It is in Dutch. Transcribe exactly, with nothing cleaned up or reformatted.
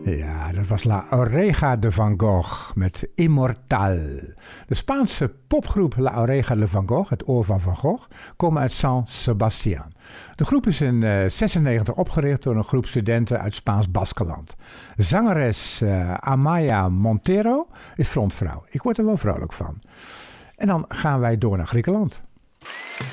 Ja, dat was La Oreja de Van Gogh met Immortal. De Spaanse popgroep La Oreja de Van Gogh, het oor van Van Gogh, komen uit San Sebastián. De groep is in uh, zesennegentig opgericht door een groep studenten uit Spaans Baskeland. Zangeres uh, Amaya Montero is frontvrouw. Ik word er wel vrolijk van. En dan gaan wij door naar Griekenland.